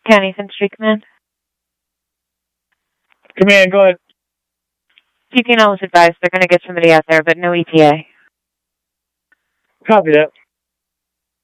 Kennington Street Command. Command, go ahead. You can always advise they're going to get somebody out there, but no ETA. Copy that.